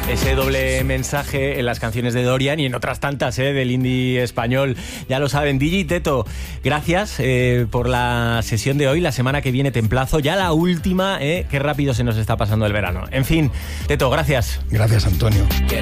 Ese doble mensaje en las canciones de Dorian y en otras tantas del indie español. Ya lo saben, DJ Teto, gracias por la sesión de hoy. La semana que viene te emplazo, ya la última, qué rápido se nos está pasando el verano. En fin, Teto, gracias. Gracias, Antonio.